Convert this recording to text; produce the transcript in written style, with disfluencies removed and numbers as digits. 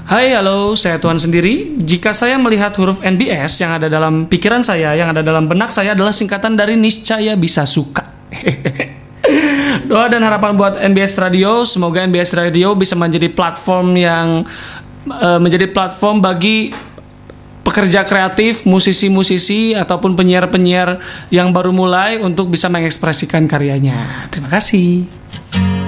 Hai, halo, saya Tuan sendiri. Jika saya melihat huruf NBS yang ada dalam pikiran saya, yang ada dalam benak saya adalah singkatan dari niscaya bisa suka. Doa dan harapan buat NBS Radio, semoga NBS Radio bisa menjadi platform yang menjadi platform bagi pekerja kreatif, musisi-musisi ataupun penyiar-penyiar yang baru mulai untuk bisa mengekspresikan karyanya. Terima kasih.